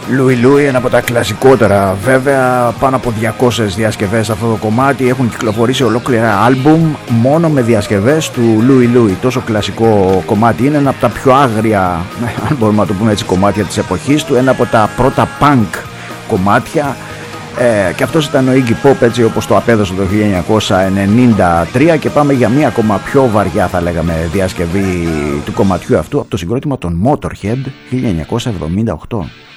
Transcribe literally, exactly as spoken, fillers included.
Λούι Λούι, ένα από τα κλασικότερα βέβαια, πάνω από διακόσιες διασκευές αυτό το κομμάτι. Έχουν κυκλοφορήσει ολόκληρα άλμπουμ μόνο με διασκευές του Λούι Λούι. Τόσο κλασικό κομμάτι είναι, ένα από τα πιο άγρια, αν μπορούμε να το πούμε έτσι, κομμάτια της εποχής του. Ένα από τα πρώτα punk κομμάτια. Ε, και αυτός ήταν ο Iggy Pop, έτσι όπως το απέδωσε το χίλια εννιακόσια ενενήντα τρία. Και πάμε για μία ακόμα πιο βαριά, θα λέγαμε, διασκευή του κομματιού αυτού από το συγκρότημα των Motorhead χίλια εννιακόσια εβδομήντα οκτώ.